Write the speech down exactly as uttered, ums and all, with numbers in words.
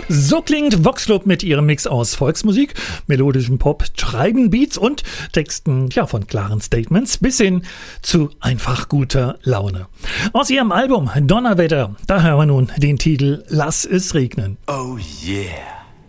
So klingt Vox Club mit ihrem Mix aus Volksmusik, melodischem Pop, treiben Beats und Texten ja, von klaren Statements bis hin zu einfach guter Laune. Aus ihrem Album Donnerwetter, da hören wir nun den Titel Lass es regnen. Oh yeah.